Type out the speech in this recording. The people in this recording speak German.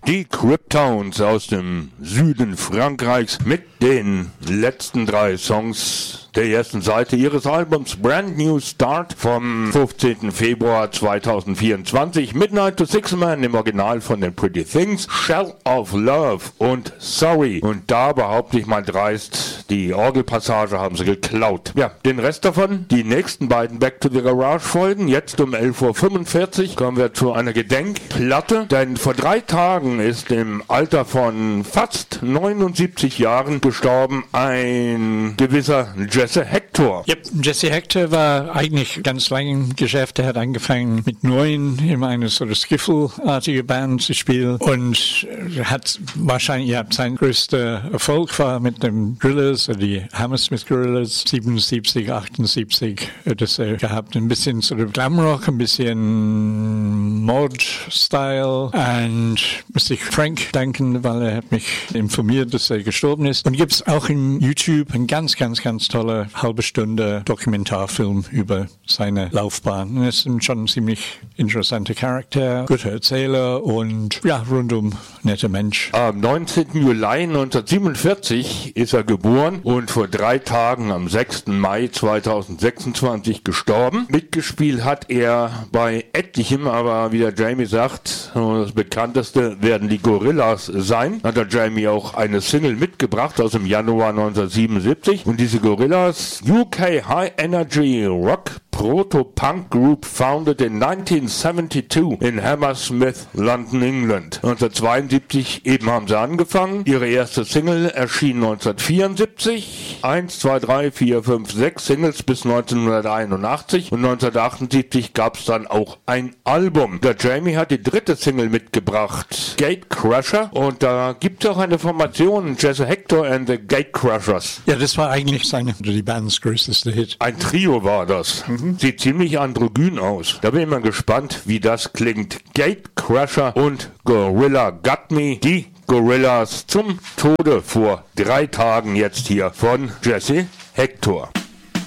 Die Cryptowns aus dem Süden Frankreichs mit den letzten 3 Songs der ersten Seite ihres Albums Brand New Start vom 15. Februar 2024. Midnight to Six Man im Original von den Pretty Things, Shell of Love und Sorry. Und da behaupte ich mal dreist, die Orgelpassage haben sie geklaut. Ja, den Rest davon, die nächsten beiden Back to the Garage Folgen. Jetzt um 11:45 Uhr kommen wir zu einer Gedenkplatte, denn vor 3 Tagen ist im Alter von fast 79 Jahren gestorben ein gewisser Jesse Hector. Yep, Jesse Hector war eigentlich ganz lange im Geschäft. Er hat angefangen mit 9 in eine so eine Skiffle-artige Band zu spielen und hat wahrscheinlich, sein größter Erfolg war mit dem Gorillaz, die Hammersmith Gorillaz, 77, 78, das er gehabt. Ein bisschen so der Glamrock, ein bisschen Mod-Style und muss ich Frank danken, weil er hat mich informiert, dass er gestorben ist. Und gibt es auch in YouTube ein ganz toller halbe Stunde Dokumentarfilm über seine Laufbahn. Er ist schon ein ziemlich interessanter Charakter, guter Erzähler und ja, rundum netter Mensch. Am 19. Juli 1947 ist er geboren und vor 3 Tagen am 6. Mai 2026 gestorben. Mitgespielt hat er bei etlichem, aber wie der Jamie sagt, das bekannteste werden die Gorillaz sein. Hat der Jamie auch eine Single mitgebracht aus dem Januar 1977 und diese Gorillaz, UK High Energy Rock Proto-Punk Group, founded in 1972 in Hammersmith, London, England. 1972 eben haben sie angefangen. Ihre erste Single erschien 1974. 1, 2, 3, 4, 5, 6 Singles bis 1981. Und 1978 gab es dann auch ein Album. Der Jamie hat die 3. Single mitgebracht, Gatecrasher. Und da gibt es auch eine Formation, Jesse Hector and the Gatecrashers. Ja, das war eigentlich die Bands größte Hit. Ein Trio war das. Sieht ziemlich androgyn aus. Da bin ich mal gespannt, wie das klingt. Gatecrasher und Gorilla Got Me. Die Gorillaz zum Tode vor 3 Tagen jetzt hier von Jesse Hector.